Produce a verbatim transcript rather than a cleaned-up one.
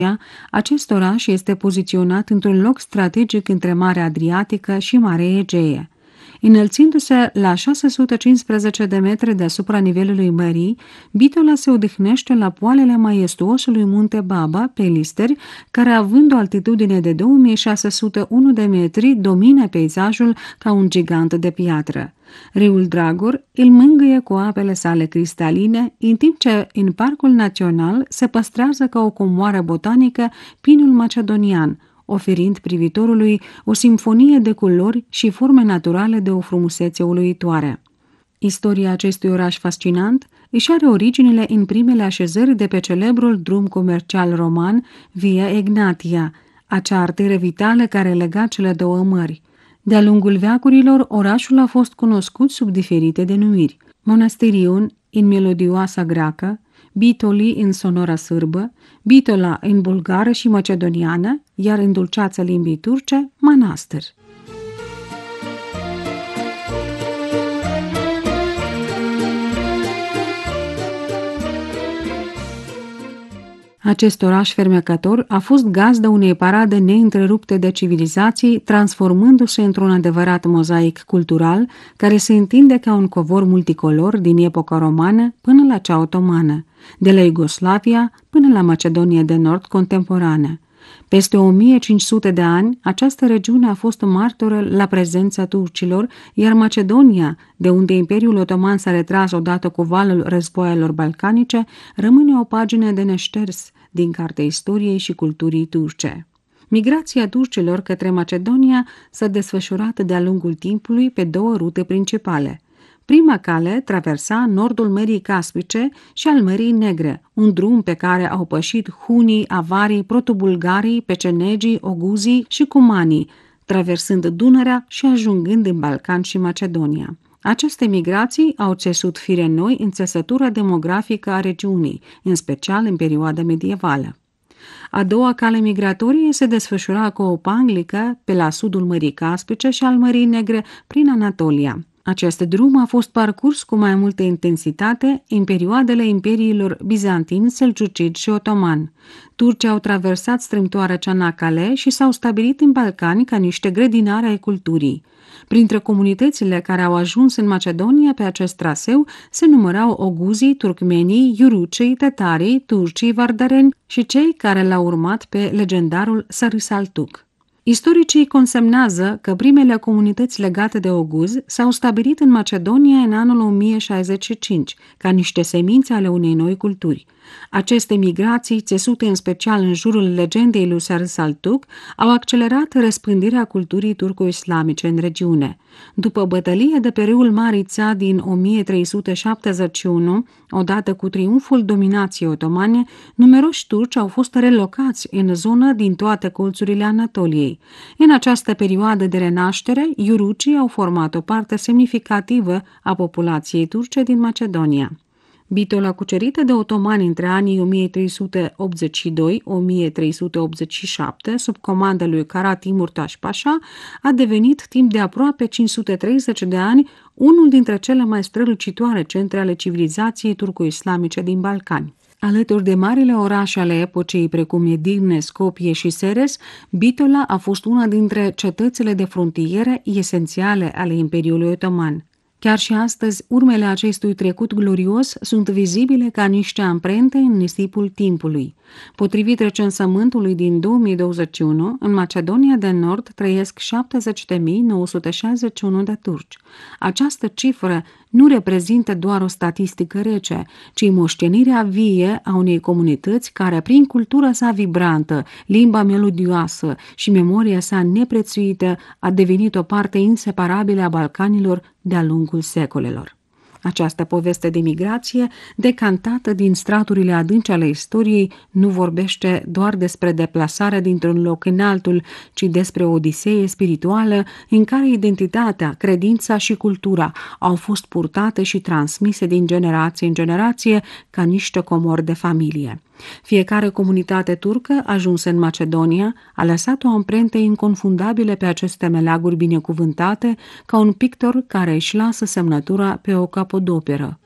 Acest oraș este poziționat într-un loc strategic între Marea Adriatică și Marea Egee. Înălțindu-se la șase sute cincisprezece de metri deasupra nivelului mării, Bitola se odihnește la poalele maestuosului munte Baba, pe listeri, care, având o altitudine de două mii șase sute unu de metri, domină peisajul ca un gigant de piatră. Râul Dragor îl mângâie cu apele sale cristaline, în timp ce în Parcul Național se păstrează ca o comoară botanică pinul macedonian, oferind privitorului o simfonie de culori și forme naturale de o frumusețe uluitoare. Istoria acestui oraș fascinant își are originile în primele așezări de pe celebrul drum comercial roman Via Egnatia, acea arteră vitală care lega cele două mări. De-a lungul veacurilor, orașul a fost cunoscut sub diferite denumiri: Monastirion în melodioasa greacă, Bitoli în sonora sârbă, Bitola în bulgară și macedoniană, iar în dulceața limbii turce, Manastır. Acest oraș fermecător a fost gazdă unei parade neîntrerupte de civilizații, transformându-se într-un adevărat mozaic cultural care se întinde ca un covor multicolor din epoca romană până la cea otomană, de la Iugoslavia până la Macedonia de Nord contemporană. Peste o mie cinci sute de ani, această regiune a fost martoră la prezența turcilor, iar Macedonia, de unde Imperiul Otoman s-a retras odată cu valul războaielor balcanice, rămâne o pagină de neșters din cartea istoriei și culturii turce. Migrația turcilor către Macedonia s-a desfășurat de-a lungul timpului pe două rute principale. Prima cale traversa nordul Mării Caspice și al Mării Negre, un drum pe care au pășit hunii, avarii, protobulgarii, pecenegii, oguzii și cumanii, traversând Dunărea și ajungând în Balcan și Macedonia. Aceste migrații au țesut fire noi în țesătura demografică a regiunii, în special în perioada medievală. A doua cale migratorie se desfășura cu o panglică pe la sudul Mării Caspice și al Mării Negre prin Anatolia. Acest drum a fost parcurs cu mai multă intensitate în perioadele imperiilor bizantin, seljucid și otoman. Turcii au traversat strâmtoarea Çanakkale și s-au stabilit în Balcani ca niște grădinari ai culturii. Printre comunitățile care au ajuns în Macedonia pe acest traseu se numărau oguzii, turcmenii, iurucii, tătarii, turcii, vardareni și cei care l-au urmat pe legendarul Sarısaltuk. Istoricii consemnează că primele comunități legate de oguzi s-au stabilit în Macedonia în anul o mie șaizeci și cinci, ca niște semințe ale unei noi culturi. Aceste migrații, țesute în special în jurul legendei lui Sarısaltuk, au accelerat răspândirea culturii turco-islamice în regiune. După bătălie de pe râul Marița din o mie trei sute șaptezeci și unu, odată cu triumful dominației otomane, numeroși turci au fost relocați în zonă din toate colțurile Anatoliei. În această perioadă de renaștere, iurucii au format o parte semnificativă a populației turce din Macedonia. Bitola, cucerită de otomani între anii o mie trei sute optzeci și doi - o mie trei sute optzeci și șapte, sub comanda lui Kara Timurtaş Pașa, a devenit timp de aproape cinci sute treizeci de ani unul dintre cele mai strălucitoare centre ale civilizației turco-islamice din Balcani. Alături de marile orașe ale epocei precum Edirne, Skopje și Seres, Bitola a fost una dintre cetățile de frontieră esențiale ale Imperiului Otoman. Chiar și astăzi, urmele acestui trecut glorios sunt vizibile ca niște amprente în nisipul timpului. Potrivit recensământului din două mii douăzeci și unu, în Macedonia de Nord trăiesc șaptezeci de mii nouă sute șaizeci și unu de turci. Această cifră nu reprezintă doar o statistică rece, ci moștenirea vie a unei comunități care, prin cultura sa vibrantă, limba melodioasă și memoria sa neprețuită, a devenit o parte inseparabilă a Balcanilor de-a lungul secolelor. Această poveste de migrație, decantată din straturile adânci ale istoriei, nu vorbește doar despre deplasarea dintr-un loc în altul, ci despre o odisee spirituală în care identitatea, credința și cultura au fost purtate și transmise din generație în generație ca niște comori de familie. Fiecare comunitate turcă ajunsă în Macedonia a lăsat o amprentă inconfundabilă pe aceste meleaguri binecuvântate, ca un pictor care își lasă semnătura pe o capodoperă.